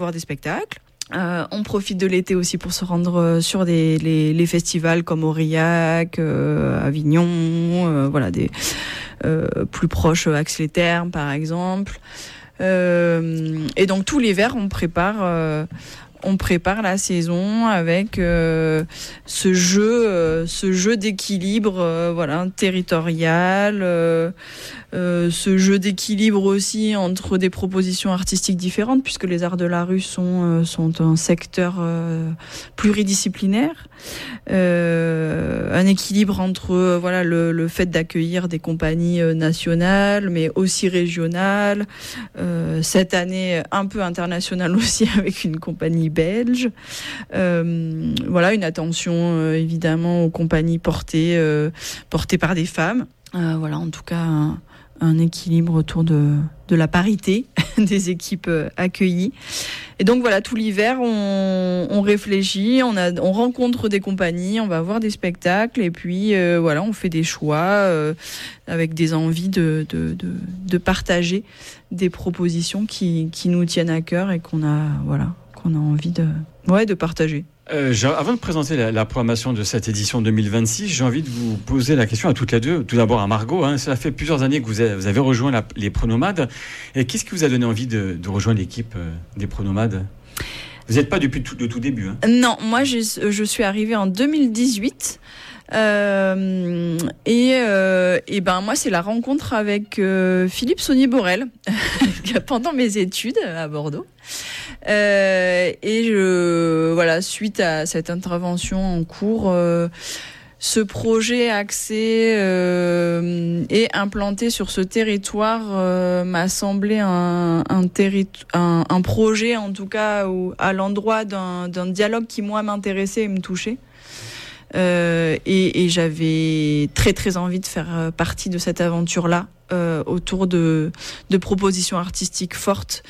voir des spectacles. On profite de l'été aussi pour se rendre sur les festivals comme Aurillac, Avignon, plus proches Aix-les-Thermes par exemple. Et donc tout l'hiver on prépare la saison avec ce jeu d'équilibre territorial, ce jeu d'équilibre aussi entre des propositions artistiques différentes puisque les arts de la rue sont un secteur pluridisciplinaire, un équilibre entre le fait d'accueillir des compagnies nationales mais aussi régionales, cette année un peu internationale aussi avec une compagnie belge, une attention évidemment aux compagnies portées par des femmes, en tout cas un équilibre autour de la parité des équipes accueillies. Et donc tout l'hiver on réfléchit, on rencontre des compagnies, on va voir des spectacles et puis on fait des choix avec des envies de partager des propositions qui nous tiennent à cœur et qu'on a envie de partager. Avant de présenter la programmation de cette édition 2026, j'ai envie de vous poser la question à toutes les deux. Tout d'abord à Margot, cela fait plusieurs années que vous avez rejoint les Pronomades. Et qu'est-ce qui vous a donné envie de rejoindre l'équipe des Pronomades ? Vous n'êtes pas depuis le tout début. Non, moi je suis arrivée en 2018. Moi c'est la rencontre avec Philippe Saunier-Borel pendant mes études à Bordeaux. Suite à cette intervention en cours, ce projet axé et implanté sur ce territoire m'a semblé un projet en tout cas à l'endroit d'un dialogue qui moi m'intéressait et me touchait. Et j'avais très très envie de faire partie de cette aventure-là autour de propositions artistiques fortes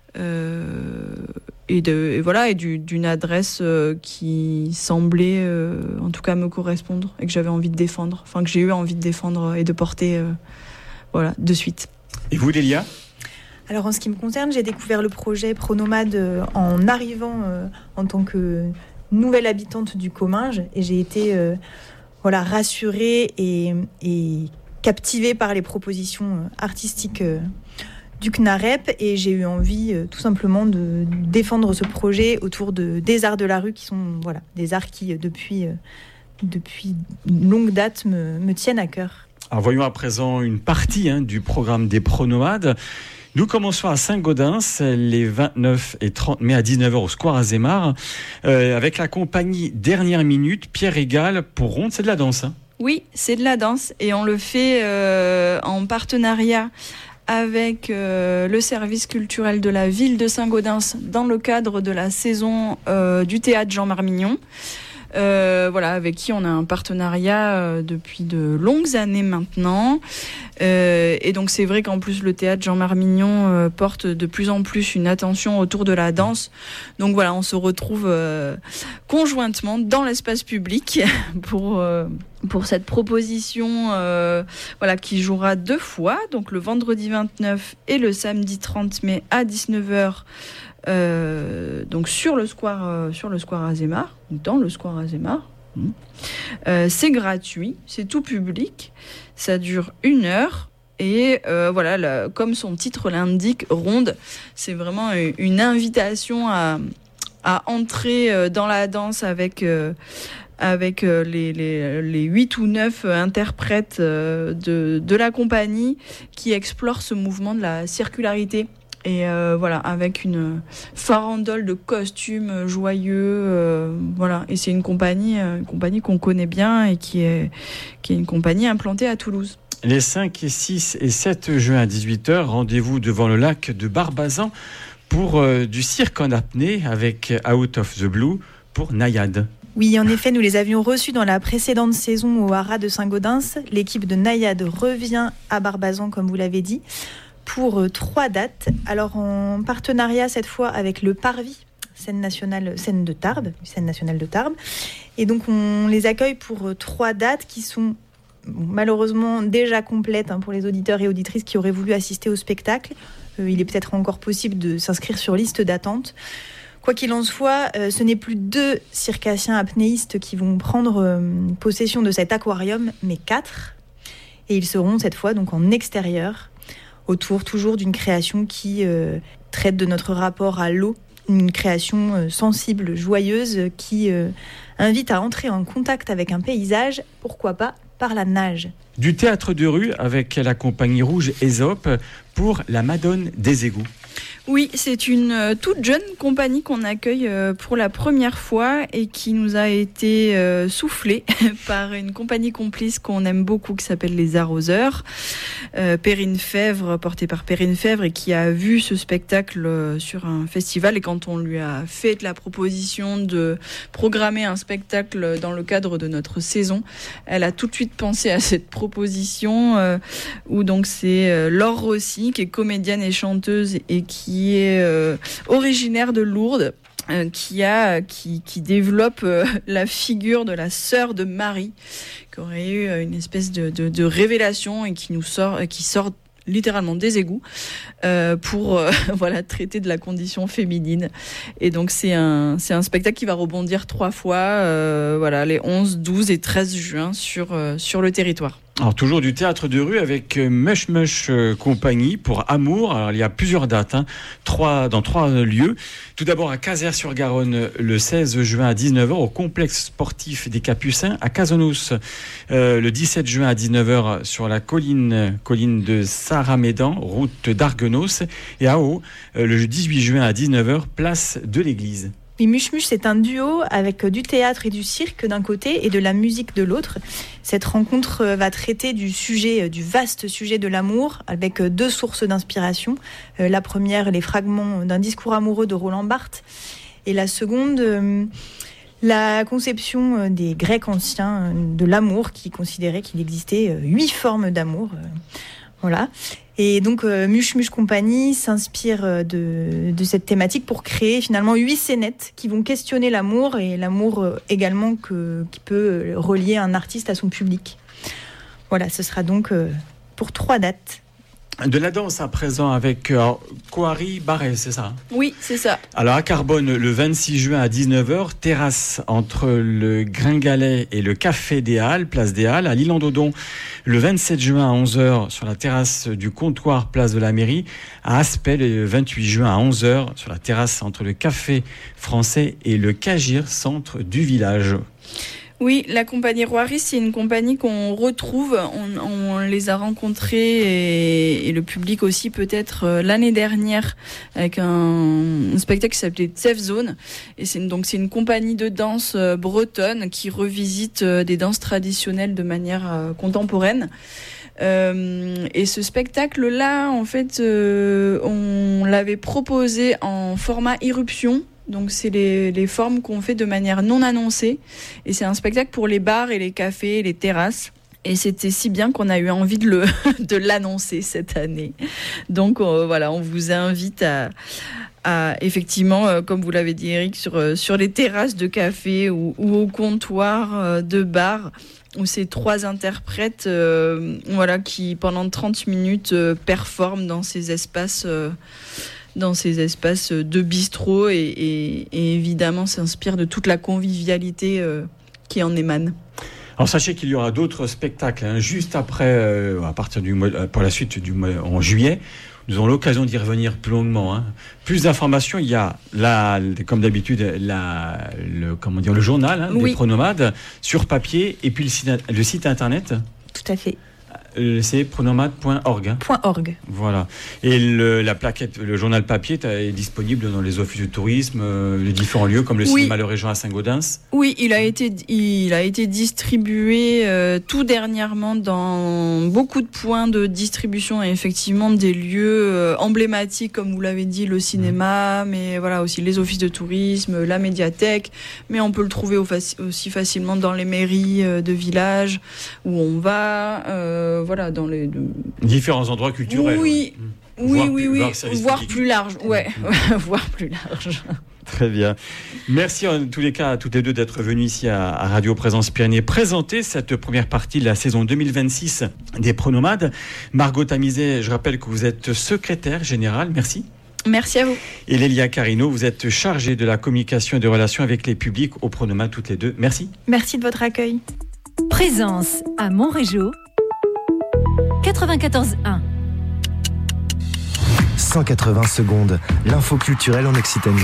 d'une adresse qui semblait en tout cas me correspondre et que j'avais envie de défendre, que j'ai eu envie de défendre et de porter de suite. Et vous Lélia ? Alors en ce qui me concerne, j'ai découvert le projet Pronomade en arrivant en tant que nouvelle habitante du Comminges et j'ai été rassurée et captivée par les propositions artistiques du CNAREP et j'ai eu envie tout simplement de défendre ce projet autour des arts de la rue qui sont des arts qui depuis une longue date me tiennent à cœur. Alors voyons à présent une partie du programme des Pronomades. Nous commençons à Saint-Gaudens les 29 et 30 mai à 19h au Square Azémar avec la compagnie Dernière Minute, Pierre Régal pour Ronde. C'est de la danse. Oui, c'est de la danse et on le fait en partenariat avec le service culturel de la ville de Saint-Gaudens dans le cadre de la saison du théâtre Jean Marmignon. Avec qui on a un partenariat depuis de longues années maintenant. Et donc c'est vrai qu'en plus le théâtre Jean Marmignon porte de plus en plus une attention autour de la danse. Donc on se retrouve conjointement dans l'espace public pour cette proposition qui jouera 2 fois, donc le vendredi 29 et le samedi 30 mai à 19h. Donc sur le square Azémar, dans le square Azémar. C'est gratuit, c'est tout public, ça dure 1 heure et comme son titre l'indique, Ronde, c'est vraiment une invitation à entrer dans la danse avec les 8 ou 9 interprètes de la compagnie qui explorent ce mouvement de la circularité. Et avec une farandole de costumes joyeux, et c'est une compagnie qu'on connaît bien et qui est une compagnie implantée à Toulouse. Les 5, 6 et 7 juin à 18h, rendez-vous devant le lac de Barbazan pour du cirque en apnée avec Out of the Blue pour Naïade. Oui, en effet, nous les avions reçus dans la précédente saison au Haras de Saint-Gaudens. L'équipe de Naïade revient à Barbazan, comme vous l'avez dit, pour 3 dates. Alors en partenariat cette fois avec le Parvis, scène nationale de Tarbes. Et donc on les accueille pour 3 dates qui sont malheureusement déjà complètes pour les auditeurs et auditrices qui auraient voulu assister au spectacle. il est peut-être encore possible de s'inscrire sur liste d'attente. Quoi qu'il en soit, ce n'est plus 2 circassiens apnéistes qui vont prendre possession de cet aquarium, mais 4. Et ils seront cette fois donc en extérieur, autour toujours d'une création qui traite de notre rapport à l'eau, une création sensible, joyeuse, qui invite à entrer en contact avec un paysage, pourquoi pas par la nage. Du théâtre de rue avec la compagnie rouge Ésope pour la Madone des égouts. Oui, c'est une toute jeune compagnie qu'on accueille pour la première fois et qui nous a été soufflée par une compagnie complice qu'on aime beaucoup qui s'appelle Les Arroseurs. Perrine Fèvre, portée par Perrine Fèvre, et qui a vu ce spectacle sur un festival. Et quand on lui a fait la proposition de programmer un spectacle dans le cadre de notre saison, elle a tout de suite pensé à cette proposition où donc c'est Laure Rossi, qui est comédienne et chanteuse et qui est originaire de Lourdes, qui développe la figure de la sœur de Marie, qui aurait eu une espèce de révélation et qui sort littéralement des égouts pour traiter de la condition féminine. Et donc c'est un spectacle qui va rebondir 3 fois les 11, 12 et 13 juin sur le territoire. Alors toujours du théâtre de rue avec Mush Mush Compagnie pour Amour. Alors il y a plusieurs dates, dans 3 lieux. Tout d'abord à Cazières-sur-Garonne le 16 juin à 19h au complexe sportif des Capucins à Cazonos. Le 17 juin à 19h sur la colline de Saramédan, route d'Arguenos. Et à Haut, le 18 juin à 19h, place de l'église. Oui, Mush Mush, c'est un duo avec du théâtre et du cirque d'un côté et de la musique de l'autre. Cette rencontre va traiter du vaste sujet de l'amour, avec 2 sources d'inspiration. La première, les fragments d'un discours amoureux de Roland Barthes. Et la seconde, la conception des Grecs anciens de l'amour, qui considéraient qu'il existait 8 formes d'amour. Voilà. Et donc Mush Mush Compagnie s'inspire de cette thématique pour créer finalement 8 scénettes qui vont questionner l'amour et l'amour également qui peut relier un artiste à son public. Voilà, ce sera donc pour 3 dates. De la danse à présent avec Coari Barret, c'est ça ? Oui, c'est ça. Alors à Carbone, le 26 juin à 19h, terrasse entre le Gringalet et le Café des Halles, place des Halles. À l'Île-en-Dodon, le 27 juin à 11h sur la terrasse du Comptoir, place de la Mairie. À Aspet, le 28 juin à 11h sur la terrasse entre le Café Français et le Cagir, centre du village. Oui, la compagnie Roiris, c'est une compagnie qu'on retrouve. On les a rencontrés et le public aussi peut-être l'année dernière avec un spectacle qui s'appelait Safe Zone. Et c'est une compagnie de danse bretonne qui revisite des danses traditionnelles de manière contemporaine. Et ce spectacle-là, en fait, on l'avait proposé en format irruption. Donc c'est les formes qu'on fait de manière non annoncée. Et c'est un spectacle pour les bars et les cafés et les terrasses. Et c'était si bien qu'on a eu envie de l'annoncer cette année. Donc on vous invite à effectivement, comme vous l'avez dit Eric, sur les terrasses de café ou au comptoir de bar, où ces 3 interprètes qui pendant 30 minutes performent dans ces espaces de bistrot et évidemment s'inspire de toute la convivialité qui en émane. Alors sachez qu'il y aura d'autres spectacles juste après, à partir du mois, pour la suite du mois en juillet. Nous aurons l'occasion d'y revenir plus longuement. Plus d'informations, il y a comme d'habitude le journal des pronomades sur papier et puis le site internet. Tout à fait. C'est pronomade.org. .org. Voilà. Et la plaquette, le journal papier est disponible dans les offices de tourisme, les différents lieux comme le cinéma Le Régent à Saint-Gaudens. Oui, il a été distribué tout dernièrement dans beaucoup de points de distribution et effectivement des lieux emblématiques comme vous l'avez dit, le cinéma, mais voilà aussi les offices de tourisme, la médiathèque, mais on peut le trouver aussi facilement dans les mairies de villages où on va. Dans les différents endroits culturels. Oui, voire plus large. Ouais, voire plus large. Très bien. Merci en tous les cas à toutes les deux d'être venues ici à Radio Présence Pyrénées présenter cette première partie de la saison 2026 des Pronomades. Margot Tamizet, je rappelle que vous êtes secrétaire générale. Merci. Merci à vous. Et Lélia Carino, vous êtes chargée de la communication et des relations avec les publics aux Pronomades toutes les deux. Merci. Merci de votre accueil. Présence à Montrégeau 94.1. 180 secondes, l'info culturelle en Occitanie.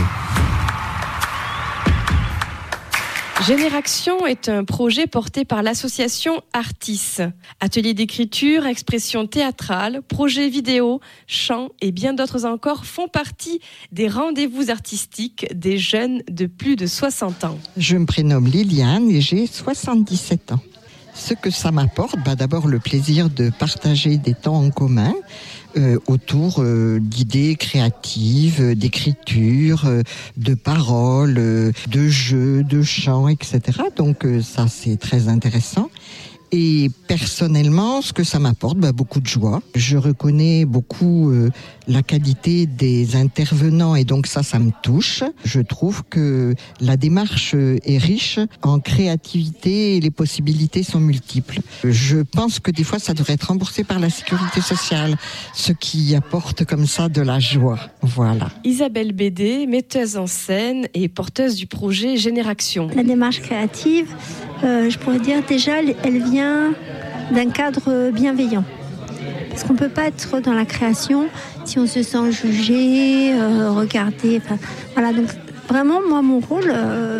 Génération est un projet porté par l'association Artis. Ateliers d'écriture, expression théâtrale, projets vidéo, chant et bien d'autres encore font partie des rendez-vous artistiques des jeunes de plus de 60 ans. Je me prénomme Liliane et j'ai 77 ans. Ce que ça m'apporte, d'abord le plaisir de partager des temps en commun autour d'idées créatives, d'écriture, de paroles, de jeux, de chants, etc. Donc ça, c'est très intéressant. Et personnellement, ce que ça m'apporte, beaucoup de joie. Je reconnais beaucoup la qualité des intervenants et donc ça me touche. Je trouve que la démarche est riche en créativité et les possibilités sont multiples. Je pense que des fois, ça devrait être remboursé par la sécurité sociale, ce qui apporte comme ça de la joie. Voilà. Isabelle Bédé, metteuse en scène et porteuse du projet Génération. La démarche créative, je pourrais dire déjà, elle vient d'un cadre bienveillant. Parce qu'on ne peut pas être dans la création si on se sent jugé, regardé. Voilà, donc vraiment, moi, mon rôle,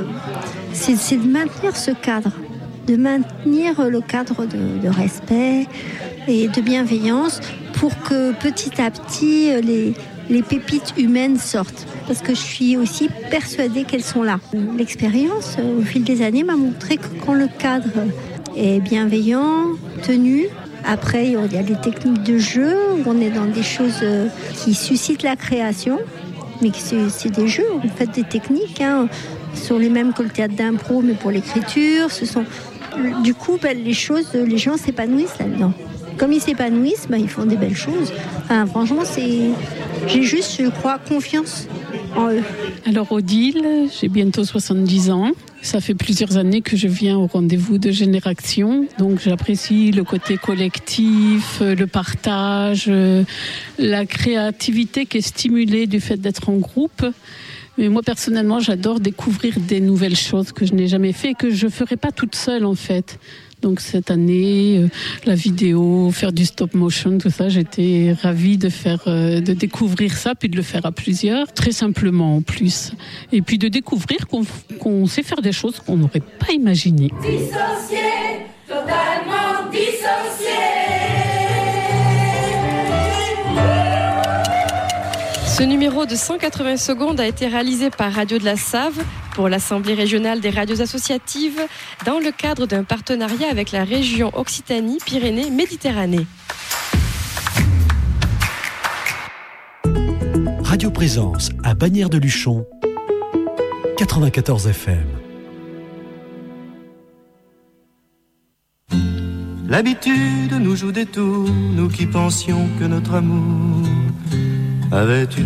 c'est de maintenir ce cadre. De maintenir le cadre de respect et de bienveillance pour que petit à petit, les pépites humaines sortent. Parce que je suis aussi persuadée qu'elles sont là. L'expérience, au fil des années, m'a montré que quand le cadre est bienveillant, tenu. Après, il y a les techniques de jeu où on est dans des choses qui suscitent la création, mais c'est des jeux, en fait, des techniques, sont les mêmes que le théâtre d'impro, mais pour l'écriture. Du coup, les gens s'épanouissent là-dedans. Comme ils s'épanouissent, ils font des belles choses. Franchement, j'ai juste, je crois, confiance en eux. Alors Odile, j'ai bientôt 70 ans. Ça fait plusieurs années que je viens au rendez-vous de Génération. Donc j'apprécie le côté collectif, le partage, la créativité qui est stimulée du fait d'être en groupe. Mais moi personnellement, j'adore découvrir des nouvelles choses que je n'ai jamais fait et que je ne ferai pas toute seule en fait. Donc cette année, la vidéo, faire du stop motion, tout ça, j'étais ravie de découvrir ça, puis de le faire à plusieurs, très simplement en plus. Et puis de découvrir qu'on sait faire des choses qu'on n'aurait pas imaginées. Dissocié, totalement dissocié. Ce numéro de 180 secondes a été réalisé par Radio de la Save pour l'Assemblée régionale des radios associatives dans le cadre d'un partenariat avec la région Occitanie-Pyrénées-Méditerranée. Radio Présence à Bagnères-de-Luchon, 94 FM. L'habitude nous joue des tours, nous qui pensions que notre amour avait une